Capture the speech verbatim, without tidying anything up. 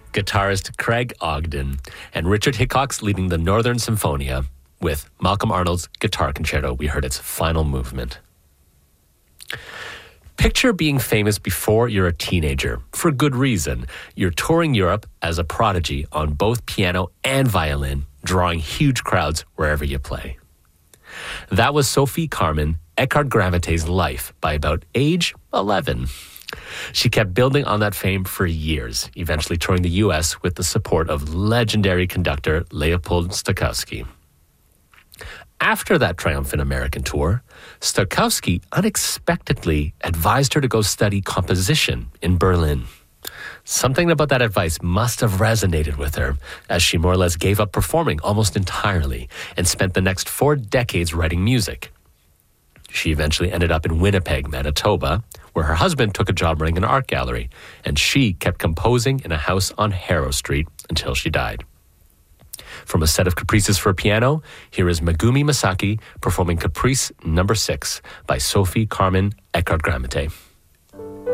guitarist Craig Ogden, and Richard Hickox leading the Northern Symphonia with Malcolm Arnold's Guitar Concerto. We heard its final movement. Picture being famous before you're a teenager, for good reason. You're touring Europe as a prodigy on both piano and violin, drawing huge crowds wherever you play. That was Sophie Carmen Eckhart Grammate's life by about age eleven. She kept building on that fame for years, eventually touring the U S with the support of legendary conductor Leopold Stokowski. After that triumphant American tour, Stokowski unexpectedly advised her to go study composition in Berlin. Something about that advice must have resonated with her, as she more or less gave up performing almost entirely and spent the next four decades writing music. She eventually ended up in Winnipeg, Manitoba, where her husband took a job running an art gallery, and she kept composing in a house on Harrow Street until she died. From a set of caprices for piano, here is Megumi Masaki performing Caprice number six by Sophie Carmen Eckhart Gramate.